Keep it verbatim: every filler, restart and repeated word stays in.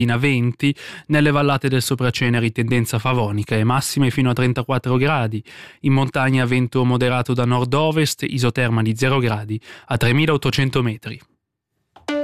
venti, nelle vallate del Sopraceneri tendenza favonica e massime fino a trentaquattro gradi, in montagna vento moderato da nord-ovest, isoterma di zero gradi a tremilaottocento metri.